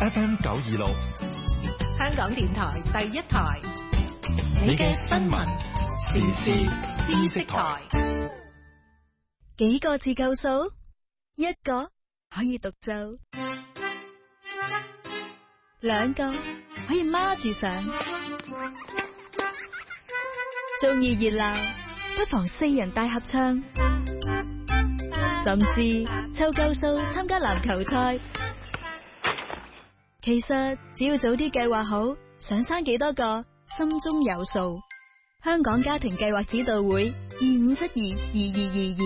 FM 926， 香港電台第一台，你嘅新聞時事知識台。 幾個字夠數？一個可以獨奏，兩個可以孖住上。中意熱鬧，不妨四人大合唱，甚至湊夠數參加籃球賽。其實只要早啲計劃好，想生幾多個，心中有數。香港家庭計劃指導會25722222。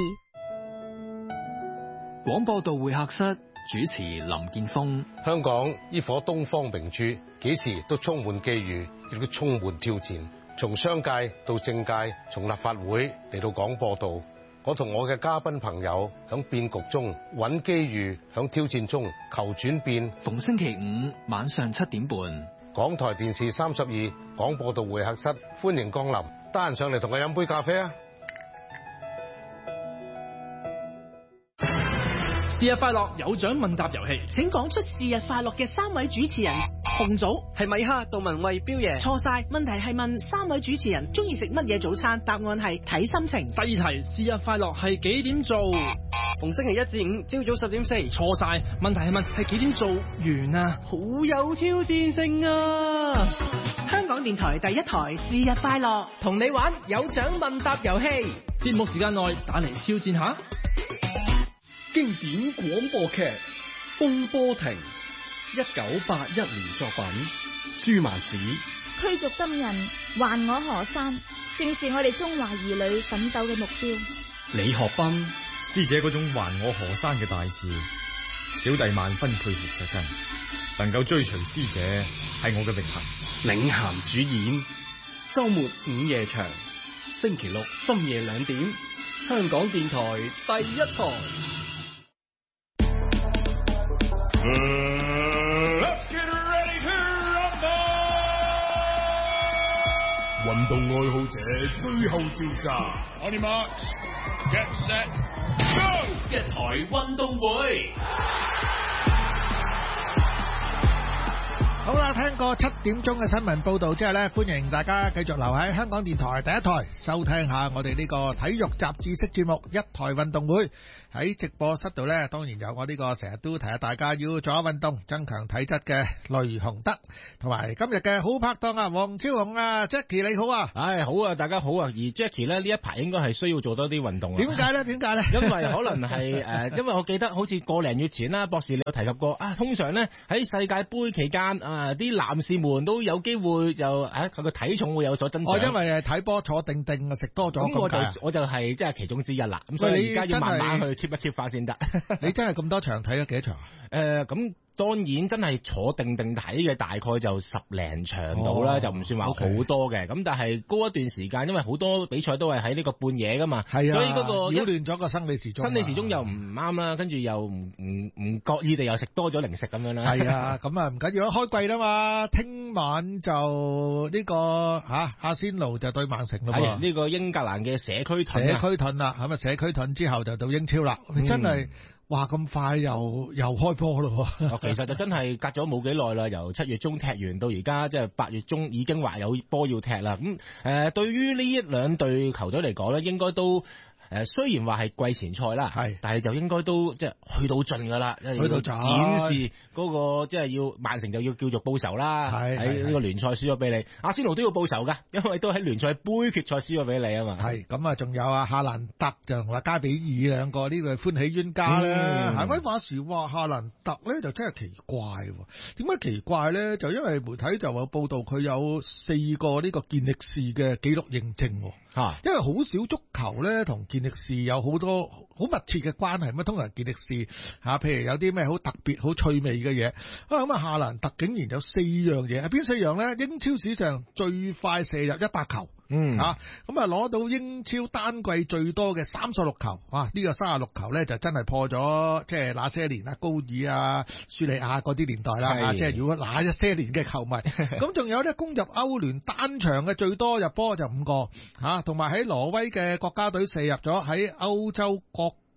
廣播道會客室主持林建峰。 香港呢顆東方明珠，幾時都充滿機遇，亦都充滿挑戰。從商界到政界，從立法會嚟到廣播道，我同我嘅嘉賓朋友響變局中揾機遇，響挑戰中求轉變。 逢星期五晚上7點半， 港台電視32廣播道會客室，歡迎光臨，得閒上嚟同我飲杯咖啡啊！ 生日快樂有獎問答遊戲， 請講出生日快樂嘅3位主持人。紅組係米哈、杜文慧、彪爺。 錯晒，問題係問3位主持人中意食乜嘢早餐，答案係睇心情。 第二題，生日快樂係幾點做？ 逢星期1至5朝早10點4。 錯晒，問題係問係幾點做完啊？ 好有挑戰性啊！ 香港電台第一台生日快樂， 同你玩有獎問答遊戲。 節目時間內打嚟挑戰下。 經典廣播劇《風波亭》，1981年作品，朱曼子。 驅逐金人，還我河山，正是我哋中華兒女奮鬥嘅目標。 李學斌，師姐嗰種還我河山嘅大志，小弟萬分佩服就真，能夠追隨師姐係我嘅榮幸。領銜主演，周末午夜場，星期六深夜2點，香港電台第一台。 Let's get ready to rumble！ 運動愛好者最後召集 ，On your marks, get set, go！ 一台運動會。 好啦，聽過7點鐘嘅新聞報道之後呢，歡迎大家繼續留喺香港電台第一台收聽下我哋呢個體育雜誌式節目一台運動會。喺直播室度呢，當然有我呢個成日都提下大家要做下運動增強體質嘅雷雄德，同埋今日嘅好拍檔啊黃超雄啊 Jackie 你好啊。 好啊，大家好啊。而 Jackie 呢一排應該係需要做多啲運動啊。 點解呢？因為可能係因為我記得好似個零月前啦，博士你有提及過啊，通常呢喺世界盃期間啲男士們都有機會就佢個體重會有所增長。 因為睇波坐定定食多咗咁我就係即係其中之一啦。咁所以而家要慢慢去 keep 一 keep 翻先得。 你真係咁多場睇咗幾多場？ 咁當然真係坐定定睇嘅大概就10零場到啦，就唔算話好多嘅。咁但係高一段時間，因為好多比賽都係喺呢個半夜噶嘛，所以嗰個擾亂咗個生理時鐘。 生理時鐘又唔啱啦，跟住又唔覺意地又食多咗零食咁樣啦。 係啊，咁唔緊要啦，開季啦嘛，聽晚就呢個阿仙奴就對曼城咯喎。 呢個英格蘭嘅社區盾啦，咁啊社區盾之後就到英超啦，真係。哇！咁快又開波咯喎！ 其實就真係隔咗冇幾耐啦，由7月中踢完到而家，即係8月中已經話有波要踢啦。咁對於呢一兩隊球隊嚟講咧，應該都雖然話係季前賽啦，但係就應該都即係去到盡㗎啦，去到展示嗰個即係要曼城就要叫做報仇啦。喺呢個聯賽輸咗俾你，阿仙奴都要報仇㗎，因為都喺聯賽杯決賽輸咗俾你啊嘛。 係咁啊，仲有夏蘭特就同加比爾兩個呢個歡喜冤家咧。係咪話時話夏蘭特咧就真係奇怪喎？點解奇怪咧？就因為媒體就話報道佢有4個呢個健力士嘅紀錄認證喎。因為好少足球咧同健力士有好多好密切嘅關係，咁通常健力士譬如有啲咩好特別好趣味嘅嘢，咁夏蘭特竟然有4樣嘢，係邊4樣咧？英超史上最快射入100球。咁啊攞到英超單季最多嘅36球，呢個36球咧就真係破咗即係那些年高爾啊、舒利亞嗰啲年代啦，即係如果那一些年嘅球迷，咁仲有咧攻入歐聯單場嘅最多入波就5個，同埋喺挪威嘅國家隊射入咗喺歐洲國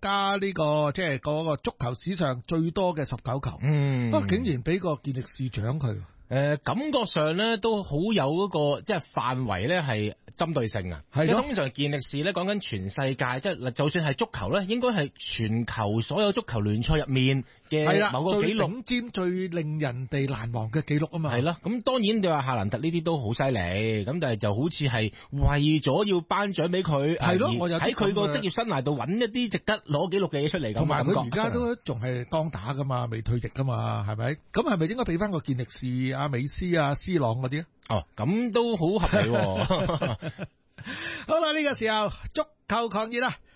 家呢個即係嗰個足球史上最多嘅19球，不過竟然俾個健力士獎佢。 感覺上咧都好有嗰個即係範圍咧係針對性啊！即係通常健力士咧講緊全世界，即係就算係足球咧，應該係全球所有足球聯賽入面嘅某個紀錄，最頂尖、最令人哋難忘嘅紀錄啊嘛。係啦，咁當然你話夏蘭特呢啲都好犀利，咁但係就好似係為咗要頒獎俾佢，係咯，我就喺佢個職業生涯度揾一啲值得攞紀錄嘅嘢出嚟咁。同埋佢而家都仲係當打噶嘛，未退役噶嘛，係咪？咁係咪應該俾翻個健力士啊、美斯啊、斯朗嗰啲啊？哦，咁都好合理喎。好啦，呢個時候足球狂熱啦，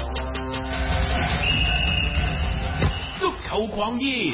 足球狂熱。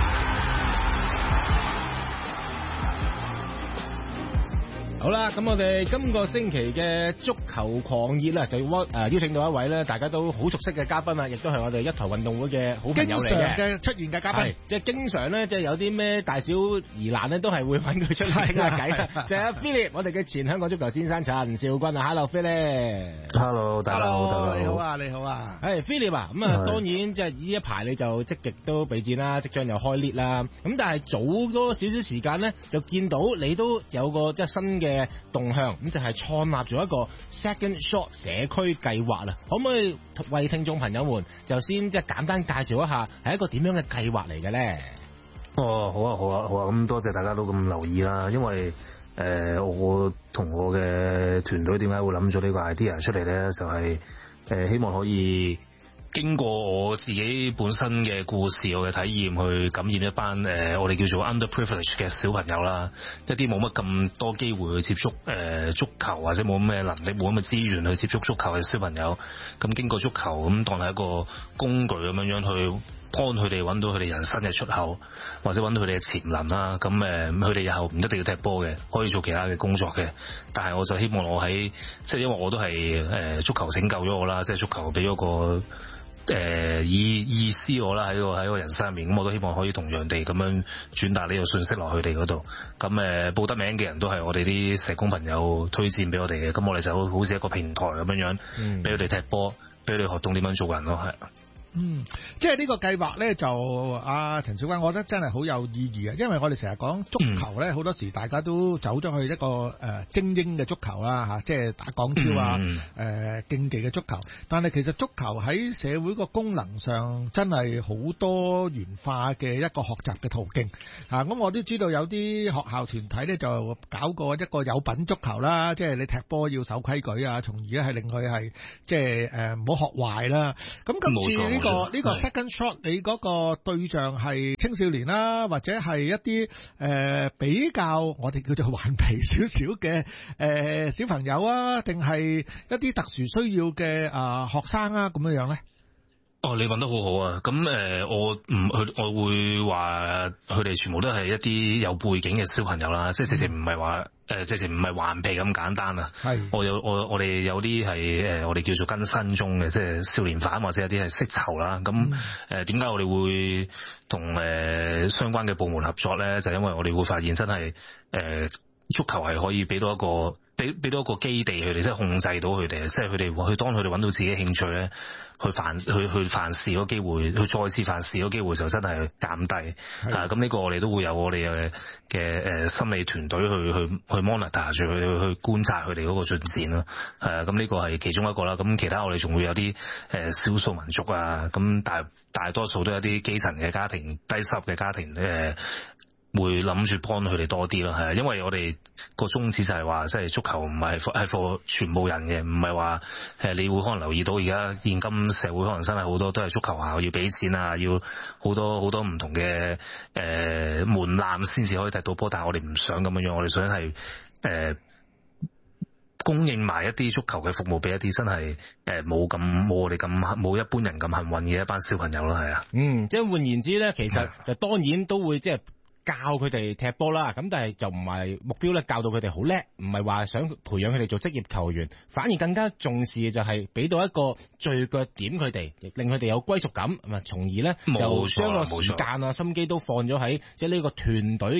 好啦，咁我哋今個星期嘅足球狂熱啦，就邀請到一位咧，大家都好熟悉嘅嘉賓啦，亦都係我哋一台運動會嘅好朋友嚟嘅，經常嘅出現嘅嘉賓，即係經常咧，即係有啲咩大小疑難咧，都係會揾佢出嚟傾下偈。就係阿 Philip， 我哋嘅前香港足球先生陳肇鈞啊 ，Hello Philip，Hello， 大家好，你好啊，你好啊，係 Philip 啊，咁啊，當然即係呢一排你就積極都備戰啦，即將又開 league 啦，咁但係早多少少時間咧，就見到你都有個即係新嘅動向，咁就係創立咗一個 Second Shot 社區計劃啦。可唔可以為聽眾朋友們就先即係簡單介紹一下係一個點樣嘅計劃嚟嘅咧？ 哦，好啊，好啊，好啊，咁多謝大家都咁留意啦。因為我同我嘅團隊點解會諗咗呢個 idea 出嚟咧？就係希望可以經過我自己本身嘅故事，我嘅體驗去感染一班我哋叫做 underprivileged 嘅小朋友啦，一啲冇乜咁多機會去接觸足球，或者冇咩能力、冇咁嘅資源去接觸足球嘅小朋友，咁經過足球咁當係一個工具咁樣去幫佢哋揾到佢哋人生嘅出口，或者揾到佢哋嘅潛能啦。咁佢哋日後唔一定要踢波嘅，可以做其他嘅工作嘅。但係我就希望我喺即係因為我都係足球拯救咗我啦，即係足球俾咗個意思我啦，喺個人生入面，咁我都希望可以同樣地咁樣轉達呢個信息落佢哋嗰度。咁報得名嘅人都係我哋啲社工朋友推薦俾我哋嘅，咁我哋就好似一個平台咁樣俾佢哋踢波，俾佢哋學懂點樣做人咯，係。 即係呢個計劃咧，就阿陳肇鈞，我覺得真係好有意義啊！因為我哋成日講足球咧，好多時大家都走咗去一個精英嘅足球啦嚇，即係打港超啊，競技嘅足球。但係其實足球喺社會個功能上真係好多元化嘅一個學習嘅途徑嚇。咁我都知道有啲學校團體咧就搞過一個有品足球啦，即係你踢波要守規矩啊，從而咧係令佢係即係唔好學壞啦。咁今次呢個 second shot 你嗰個對象係青少年啦，或者係一啲比較我哋叫做頑皮少少嘅小朋友啊，定係一啲特殊需要嘅學生啊咁樣咧？ 哦，你問得好好啊！咁我會話佢哋全部都係一啲有背景嘅小朋友啦，即係直情唔係話直情唔係頑皮咁簡單啊！係我哋有啲係我哋叫做更新中嘅，即係少年犯或者有啲係釋囚啦。咁點解我哋會同相關嘅部門合作咧？就係因為我哋會發現真係足球係可以俾到一個基地佢哋，即係控制到佢哋，即係佢哋當佢哋揾到自己興趣咧，去犯事嗰機會，去再次犯事嗰機會就真係減低。咁呢個我哋都會有我哋嘅心理團隊去 monitor 住佢哋，去觀察佢哋嗰個進展咯。咁呢個係其中一個啦。咁其他我哋仲會有啲少數民族啊，咁大多數都有啲基層嘅家庭、低收入嘅家庭會諗住幫佢哋多啲咯，係啊，因為我哋個宗旨就係話，即係足球唔係for全部人嘅，唔係話你會可能留意到而家現今社會可能真係好多都係足球校要俾錢啊，要好多唔同嘅門檻先至可以踢到波，但係我哋唔想咁樣，我哋想係供應埋一啲足球嘅服務俾一啲真係冇我哋咁冇一般人咁幸運嘅一班小朋友咯，係啊。 即係換言之咧，其實就當然都會即係教佢哋踢波啦，咁但係就唔係目標咧，教到佢哋好叻，唔係話想培養佢哋做職業球員，反而更加重視嘅就係俾到一個聚腳點佢哋，令佢哋有歸屬感，從而咧就將個時間啊心機都放咗喺即係呢個團隊嘅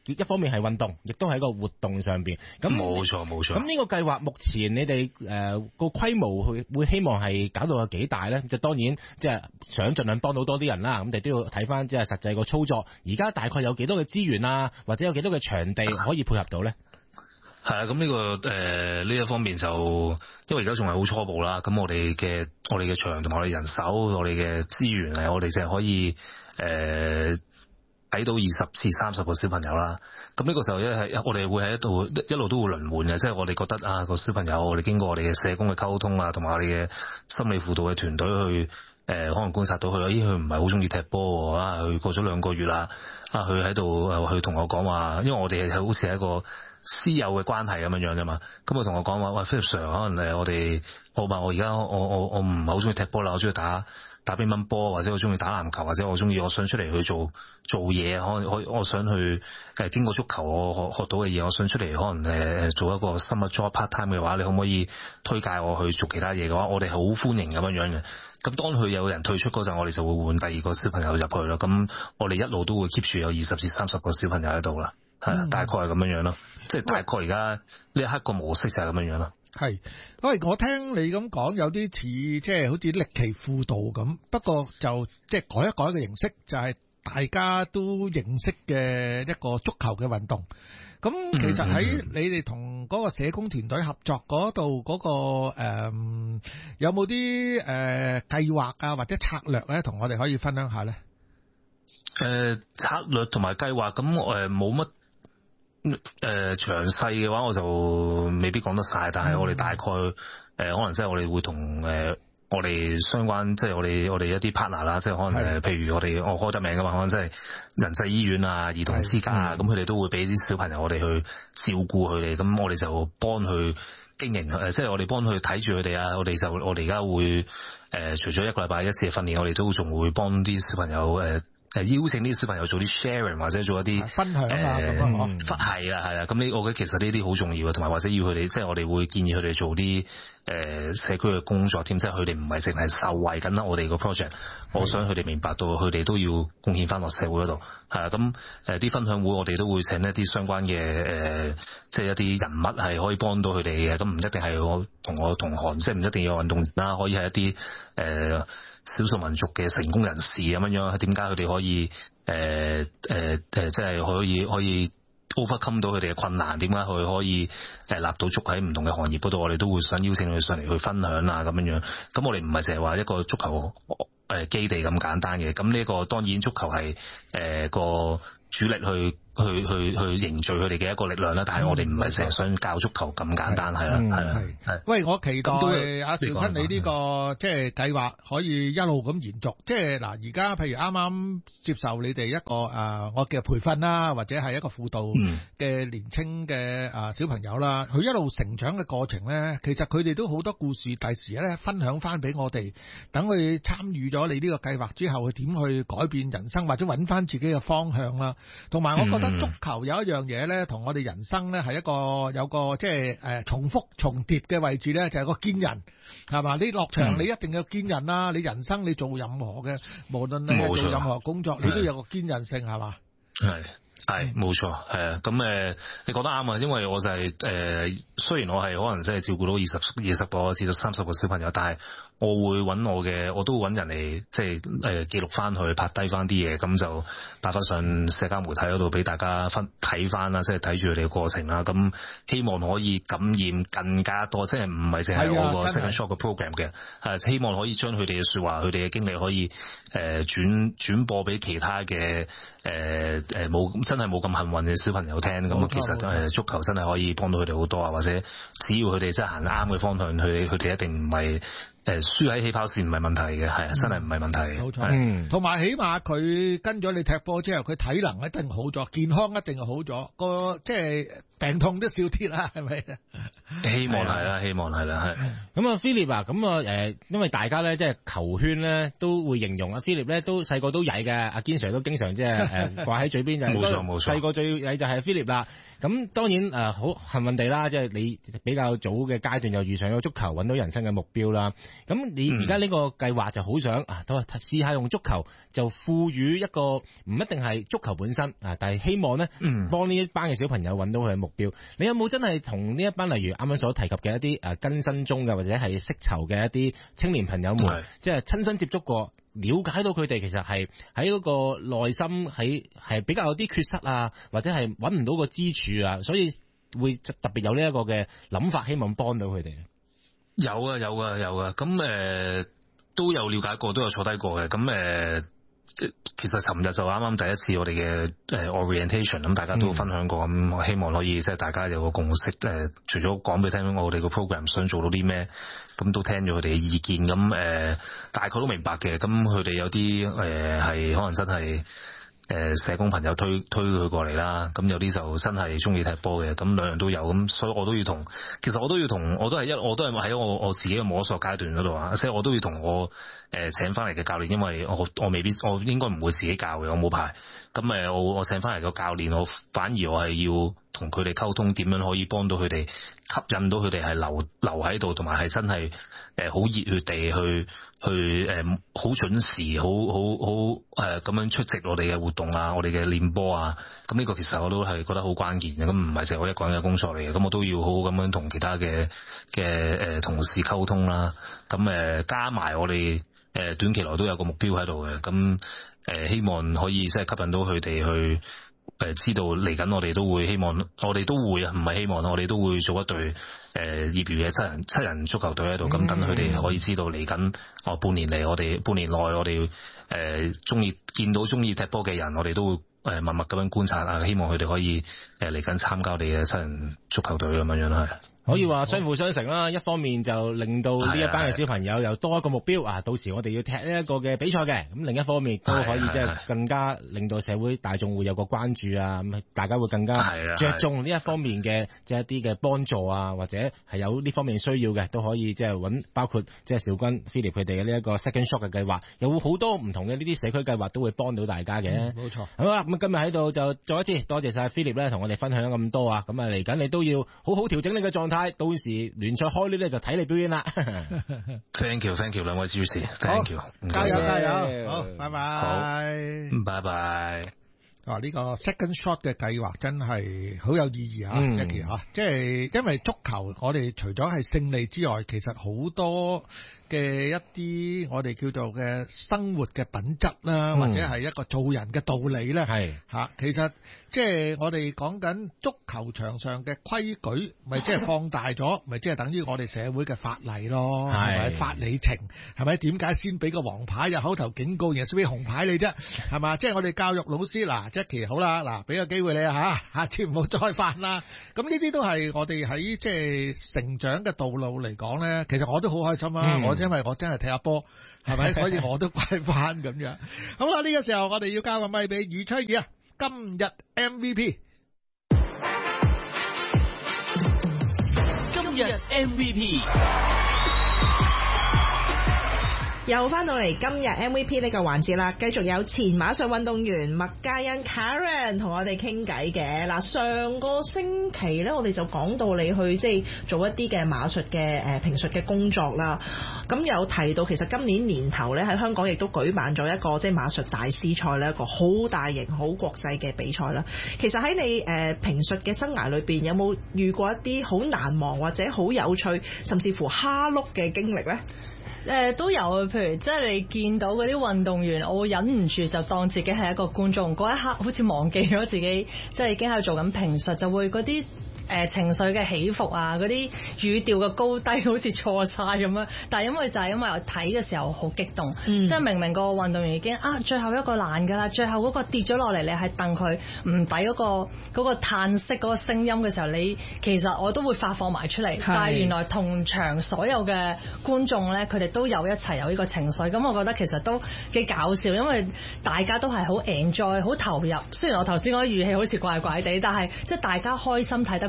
一方面係運動，亦都係一個活動上邊。咁冇錯。 咁呢個計劃目前你哋個規模會希望係搞到有幾大咧？就當然即係想盡量幫到多啲人啦。咁你都要睇翻即係實際個操作。而家大概有幾多嘅資源啊，或者有幾多嘅場地可以配合到咧？ 係啊，咁呢個呢一方面就因為而家仲係好初步啦。咁我哋嘅場同埋我哋人手、我哋嘅資源係我哋淨係可以睇到20至30個小朋友啦。咁呢個時候我哋會喺度一路都會輪換嘅，即係我哋覺得啊個小朋友，我哋經過我哋嘅社工嘅溝通啊，同埋我哋嘅心理輔導嘅團隊去可能觀察到佢，佢唔係好中意踢波啊，佢過咗2個月啦，佢喺度去同我講話，因為我哋係好似係一個私有嘅關係咁樣啫嘛。咁佢同我講話，喂 Philip Sir， 可能我而家我唔係好中意踢波啦，我中意打乒乓波，或者我中意打籃球，或者我想出嚟去做嘢，我想去經過足球我學到嘅嘢，我想出嚟可能做一個 summer job part time 嘅話，你可唔可以推介我去做其他嘢嘅話，我哋係好歡迎咁樣嘅。咁當佢有人退出嗰陣，我哋就會換第2個小朋友入去咯。咁我哋一路都會 keep 住有20至30個小朋友喺度啦。係大概係咁樣咯，即係大概而家呢一刻個模式就係咁樣咯。 係，因為我聽你咁講，有啲似即係好似歷奇輔導咁，不過就即係改一改嘅形式，就係大家都認識嘅一個足球嘅運動。咁其實喺你哋同嗰個社工團隊合作嗰度嗰個有冇啲計劃啊或者策略咧，同我哋可以分享下咧？ 策略同埋計劃咁冇乜。詳細嘅話我就未必講得晒，但係我哋大概可能即係我哋會同我哋相關即係我哋一啲 partner 啦，即係可能譬如我開得名嘅話，可能即係仁濟醫院啊、兒童之家啊，咁佢哋都會俾啲小朋友我哋去照顧佢哋，咁我哋就幫佢經營即係我哋幫佢睇住佢哋啊。我哋而家會除咗1個禮拜1次嘅訓練，我哋都仲會幫啲小朋友邀請啲小朋友做啲 sharing 或者做一啲分享啊咁樣係啦。咁我覺得其實呢啲好重要嘅，同埋或者要佢哋即係我哋會建議佢哋做啲社區嘅工作添，即係佢哋唔係淨係受惠緊啦我哋個 project。我想佢哋明白到佢哋都要貢獻翻落社會嗰度。係啊，咁啲分享會我哋都會請一啲相關嘅即係一啲人物係可以幫到佢哋嘅。咁唔一定係我同行，即係唔一定要運動員啦，可以係一啲少數民族嘅成功人士咁樣，點解佢哋可以即係可以 overcome 到佢哋嘅困難？點解佢可以立到足喺唔同嘅行業嗰度？我哋都會想邀請佢上嚟去分享啊咁樣。咁我哋唔係淨係話一個足球基地咁簡單嘅。咁呢個當然足球係個主力去凝聚佢哋嘅一個力量啦，但係我哋唔係成日想教足球咁簡單，係啦。 喂，我期待阿兆坤你呢個即係計劃可以一路咁延續。即係嗱，而家譬如啱啱接受你哋一個我嘅培訓啦，或者係一個輔導嘅年青嘅小朋友啦，佢一路成長嘅過程咧，其實佢哋都好多故事，第時咧分享翻俾我哋，等佢參與咗你呢個計劃之後，佢點去改變人生，或者揾翻自己嘅方向啦。同埋我覺得足球有一樣嘢咧，同我哋人生咧係有個即係重複重疊嘅位置咧，就係個堅韌，係嘛？你落場你一定要堅韌啦，你人生你做任何嘅，無論你係做任何工作，你都有個堅韌性，係嘛？ 係冇錯，係啊。咁你講得啱啊，因為我就係雖然我係可能真係照顧到20個至到30個小朋友，但係我會揾我都會揾人嚟即係記錄翻去，拍低翻啲嘢，咁就擺翻上社交媒體嗰度俾大家睇翻啦，即係睇住佢哋嘅過程啦。咁希望可以感染更加多，即係唔係淨係我個 second shot 嘅 program 嘅，係希望可以將佢哋嘅說話、佢哋嘅經歷可以轉播俾其他嘅真係冇咁幸運嘅小朋友聽。咁其實足球真係可以幫到佢哋好多啊，或者只要佢哋真係行啱嘅方向，佢哋一定唔係輸喺起跑線唔係問題嘅，係真係唔係問題。冇錯，同埋起碼佢跟咗你踢波之後，佢體能一定好咗，健康一定好咗，個即係病痛都少啲啦，係咪？ 希望係啦，希望係啦，係。 咁啊，Philip 啊，咁啊因為大家咧即係球圈咧都會形容阿 Philip 咧都細個都曳嘅，阿堅 Sir 都經常即係掛喺嘴邊就係冇錯， 細個最曳就係 Philip 啦。咁當然好幸運地啦，即係你比較早嘅階段就遇上咗足球，揾到人生嘅目標啦。 咁你而家呢個計劃就好想都試下用足球就賦予一個唔一定係足球本身但係希望咧幫呢一班嘅小朋友揾到佢嘅目標。你有冇真係同呢一班例如啱啱所提及嘅一啲更新中嘅或者係識籌嘅一啲青年朋友們，即係親身接觸過？了解到佢哋其實係喺嗰個內心係比較有啲缺失或者係揾唔到個支柱所以會特別有呢一個嘅諗法，希望幫到佢哋。 有啊，咁都有了解過，都有坐低過嘅。咁其實尋日就啱啱第一次我哋嘅orientation，咁大家都分享過，咁我希望可以即係大家有個共識。除咗講俾你聽我哋個 program 想做到啲咩，咁都聽咗佢哋嘅意見，咁大概都明白嘅。咁佢哋有啲係可能真係社工朋友推佢過嚟啦，咁有啲就真係中意踢波嘅，咁兩樣都有。咁所以我都係喺我自己嘅摸索階段嗰度即係我都要同我請翻嚟嘅教練，因為我應該唔會自己教嘅，我冇牌。咁我請翻嚟個教練，我反而我係要同佢哋溝通，點樣可以幫到佢哋，吸引到佢哋係留喺度，同埋係真係好熱血地去好準時，好咁樣出席我哋嘅活動我哋嘅練波咁呢個其實我都係覺得好關鍵嘅。咁唔係淨係我一個人嘅工作嚟嘅，咁我都要好好咁樣同其他嘅同事溝通啦。咁加埋我哋短期內都有個目標喺度嘅，咁希望可以即係吸引到佢哋去知道嚟緊我哋都會希望，我哋都會唔係希望我哋都會做一隊業餘嘅七人足球隊喺度，咁等佢哋可以知道嚟緊半年內我哋見到中意踢波嘅人，我哋都會默默咁樣觀察希望佢哋可以嚟緊參加我哋嘅七人足球隊咁樣啦。 可以話相輔相成啦，一方面就令到呢一班嘅小朋友又多一個目標到時我哋要踢呢一個嘅比賽嘅，咁另一方面都可以即係更加令到社會大眾會有個關注咁大家會更加着重呢一方面嘅即係一啲嘅幫助或者係有呢方面需要嘅，都可以即係揾包括即係兆君 Philip 佢哋嘅呢一個 Second Shot 嘅計劃，有好多唔同嘅呢啲社區計劃都會幫到大家嘅。 冇錯。 好啦，咁今日喺度就再一次多謝晒 Philip 咧，同我哋分享咁多咁嚟緊你都要好好調整你嘅狀態。到時聯賽開呢就睇你表演啦。 Thank you 兩位主持 ，Thank you， 加油，好，拜拜， 好，拜拜。 呢個 Second Shot 嘅計劃真係好有意義Jackie 即係因為足球我哋除咗係勝利之外，其實好多嘅一啲我哋叫做嘅生活嘅品質啦，或者係一個做人嘅道理咧，其實即係我哋講緊足球場上嘅規矩，咪即係放大咗，咪即係等於我哋社會嘅法例咯，係咪法理情？係咪點解先俾個黃牌有口頭警告，然後先俾紅牌你啫？係嘛？即係我哋教育老師Jackie 好啦，俾個機會你下次唔好再犯啦。咁呢啲都係我哋喺即係成長嘅道路嚟講咧，其實我都好開心因為我真係踢下波，係咪？所以我都乖翻咁樣。好啦，呢個時候我哋要交個咪俾余秋雨今日 MVP。 今日 MVP。 又翻到嚟今日 MVP 呢個環節啦，繼續有前馬術運動員麥嘉欣 Karen 同我哋傾偈嘅。嗱，上個星期咧，我哋就講到你去即係做一啲嘅馬術嘅評述嘅工作啦。咁有提到其實今年年頭咧喺香港亦都舉辦咗一個即係馬術大師賽咧，一個好大型好國際嘅比賽啦。其實喺你評述嘅生涯裏邊，有冇遇過一啲好難忘或者好有趣甚至乎蝦碌嘅經歷咧？ 都有，譬如即係你見到嗰啲運動員，我會忍唔住就當自己係一個觀眾，嗰一刻好似忘記咗自己，即係已經喺度做緊評述，就會嗰啲情緒嘅起伏嗰啲語調嘅高低好似錯晒咁樣。但係因為我睇嘅時候好激動，即係明明個運動員已經最後一個欄㗎啦，最後嗰個跌咗落嚟，你係戥佢唔抵嗰個嘆息嗰個聲音嘅時候，你其實我都會發放埋出嚟。但係原來同場所有嘅觀眾咧，佢哋都有一齊有呢個情緒，咁我覺得其實都幾搞笑，因為大家都係好 enjoy 好投入。雖然我頭先嗰語氣好似怪怪地，但係即係大家開心睇得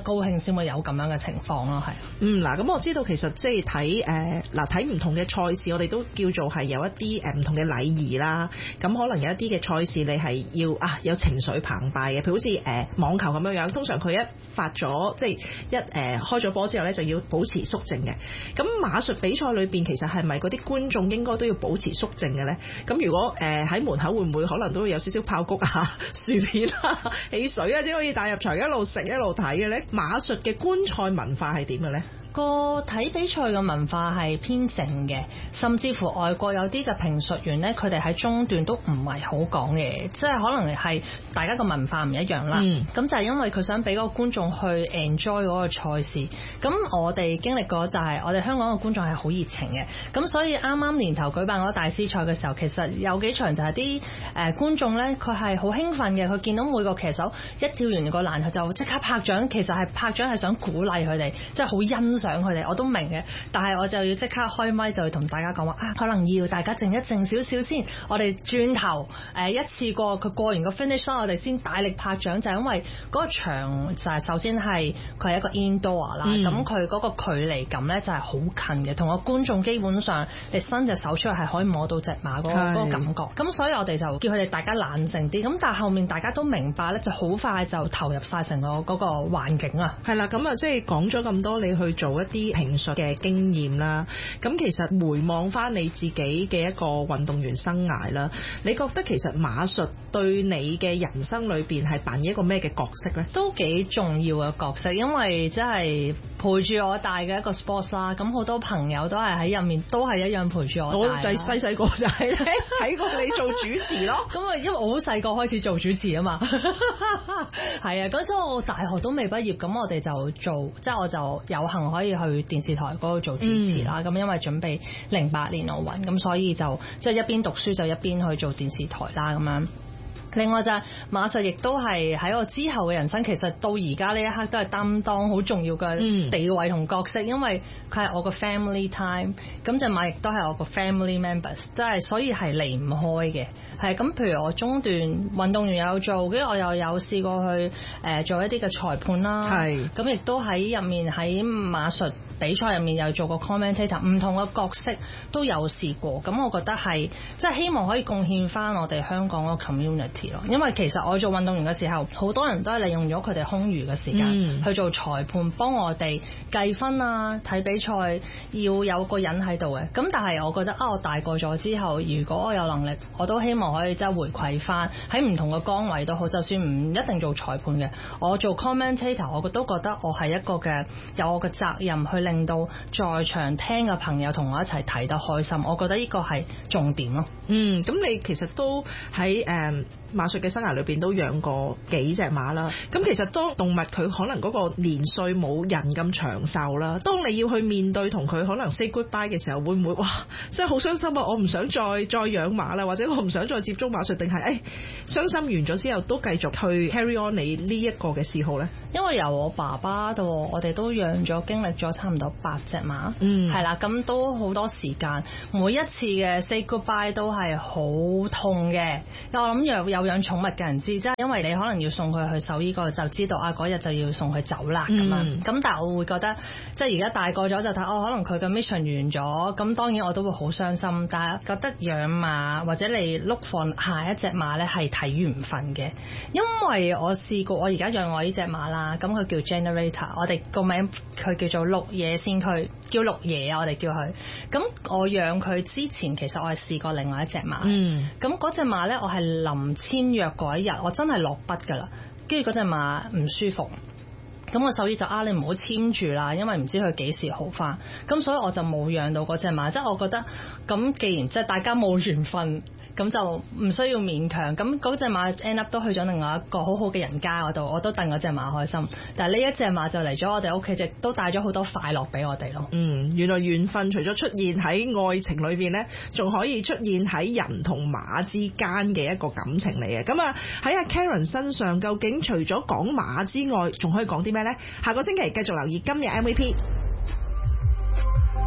高興先會有咁樣嘅情況咯，係。 嗱，咁我知道其實即係睇唔同嘅賽事，我哋都叫做係有一啲唔同嘅禮儀啦。咁可能有一啲嘅賽事你係要有情緒澎湃嘅，譬如好似網球咁樣樣，通常佢一發咗即係一開咗波之後咧，就要保持肅靜嘅。咁馬術比賽裏邊其實係咪嗰啲觀眾應該都要保持肅靜嘅咧？咁如果喺門口會唔會可能都會有少少爆谷啊、薯片啊、汽水啊，先可以帶入場一路食一路睇嘅咧？馬術嘅觀賽文化係點嘅咧？ 個睇比賽嘅文化係偏靜嘅，甚至乎外國有啲嘅評述員呢，佢哋喺中段都唔係好講嘅，即係可能係大家個文化唔一樣啦。咁就係因為佢想俾嗰個觀眾去 enjoy 嗰個賽事。咁我哋經歷過就係我哋香港嘅觀眾係好熱情嘅，咁所以啱啱年頭舉辦嗰個大師賽嘅時候，其實有幾場就係啲觀眾呢，佢係好興奮嘅，佢見到每個騎手一跳完個欄就即刻拍掌，其實係拍掌係想鼓勵佢哋，即係好欣賞佢哋，我都明嘅，但係我就要即刻開咪就要同大家講話可能要大家靜一靜少少先，我哋轉頭一次過佢過完個 finish line，我哋先大力拍掌，就係因為嗰個場就係首先係佢係一個 indoor 啦，咁佢嗰個距離感咧就係好近嘅，同個觀眾基本上你伸隻手出去係可以摸到隻馬嗰個感覺，咁所以我哋就叫佢哋大家冷靜啲，咁但係後面大家都明白咧，就好快就投入晒成個嗰個環境啊。 係啦，咁啊即係講咗咁多，你去做一啲評述嘅經驗啦，咁其實回望翻你自己嘅一個運動員生涯啦，你覺得其實馬術對你嘅人生裏邊係扮演一個咩嘅角色呢？ 都幾重要嘅角色，因為即係陪住我大嘅一個 sports 啦，咁好多朋友都係喺入面，都係一樣陪住我大。 我就係細個就係睇過你做主持咯。 咁啊，因為我好細個開始做主持啊嘛，係啊，嗰時我大學都未畢業，咁我哋就做，即係我就有幸可以去電視台嗰度做主持啦。咁因為準備08年奧運，咁所以就即係一邊讀書就一邊去做電視台啦咁樣。另外就係馬術亦都係喺我之後嘅人生，其實到而家呢一刻都係擔當好重要嘅地位同角色，因為佢係我個 family time， 咁隻馬亦都係我個 family members， 即係所以係離唔開嘅。係咁，譬如我中段運動員有做，跟住我又有試過去做一啲嘅裁判啦，咁亦都喺入面喺馬術比賽入面又做過 commentator， 唔同嘅角色都有試過。咁我覺得係即係希望可以貢獻翻我哋香港個 community 咯。因為其實我做運動員嘅時候，好多人都係利用咗佢哋空餘嘅時間去做裁判，幫我哋計分啊，睇比賽要有個人喺度嘅。咁但係我覺得我大個咗之後，如果我有能力，我都希望可以即係回饋翻喺唔同嘅崗位都好，就算唔一定做裁判嘅，我做 commentator， 我都覺得我係一個嘅有我嘅責任去令到在場聽嘅朋友同我一齊睇得開心，我覺得呢個係重點咯。 咁你其實都喺馬術嘅生涯裏邊都養過幾隻馬啦。咁其實當動物佢可能嗰個年歲冇人咁長壽啦，當你要去面對同佢可能 say goodbye 嘅時候，會唔會哇真係好傷心啊？我唔想再養馬啦，或者我唔想再接觸馬術，定係傷心完咗之後都繼續去 carry on 你呢一個嘅嗜好呢？ 因為由我爸爸到我哋都養咗經歷咗差唔多8隻馬，係啦，咁都好多時間，每一次嘅 say goodbye 都係好痛嘅。我諗有養寵物嘅人知，即係因為你可能要送佢去獸醫嗰度，就知道嗰日就要送佢走啦咁樣。咁但係我會覺得，即係而家大個咗就睇可能佢嘅 mission 完咗，咁當然我都會好傷心。但係覺得養馬或者你 look for 下一隻馬咧係睇緣分嘅，因為我試過我而家養我呢隻馬啦，咁佢叫 Generator， 我哋個名佢叫做綠野仙驅，叫綠野啊，我哋叫佢。咁我養佢之前，其實我係試過另外一隻馬，咁嗰隻馬咧我係臨簽約嗰一日，我真係落筆㗎啦，跟住嗰隻馬唔舒服，咁個獸醫就你唔好簽住啦，因為唔知佢幾時好返，咁所以我就冇養到嗰隻馬。即係我覺得咁既然即係大家冇緣分，咁就唔需要勉強。咁嗰隻馬 end up 都去咗另外一個好好嘅人家嗰度，我都戥嗰隻馬開心。但係呢一隻馬就嚟咗我哋屋企，亦都帶咗好多快樂俾我哋咯。 原來緣分除咗出現喺愛情裏邊呢，仲可以出現喺人同馬之間嘅一個感情嚟嘅。咁喺阿 Karen 身上，究竟除咗講馬之外，仲可以講啲咩呢？下個星期繼續留意今日 MVP。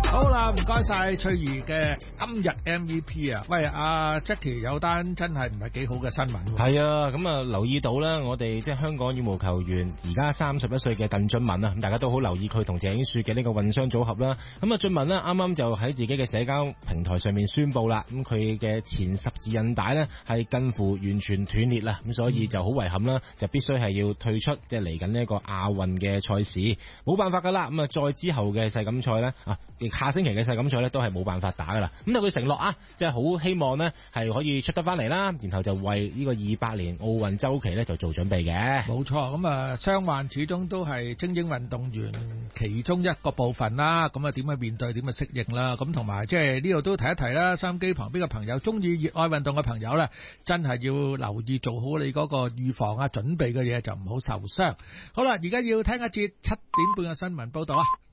好啦，唔該晒翠兒嘅今日 MVP 啊！喂，阿 Jackie 有單真係唔係幾好嘅新聞喎。 係啊，咁啊留意到啦，我哋即係香港羽毛球員而家31歲嘅鄧俊文啊，咁大家都好留意佢同謝影雪嘅呢個混雙組合啦。咁啊，俊文呢啱啱就喺自己嘅社交平台上面宣布啦，咁佢嘅前十字韌帶呢係近乎完全斷裂啦，咁所以就好遺憾啦，就必須係要退出即係嚟緊呢一個亞運嘅賽事，冇辦法噶啦。咁啊，再之後嘅世錦賽呢，下星期嘅世錦賽呢都係冇辦法打噶啦。咁但佢承諾啊，即係好希望呢係可以出得翻嚟啦，然後就為呢個28年奧運週期呢就做準備嘅。 冇錯，咁啊傷患始終都係精英運動員其中一個部分啦。咁啊點去面對，點去適應啦。咁同埋即係呢度都提一提啦，收音機旁邊嘅朋友，中意熱愛運動嘅朋友呢，真係要留意做好你嗰個預防啊準備嘅嘢，就唔好受傷。好啦，而家要聽一節7點半嘅新聞報道啊。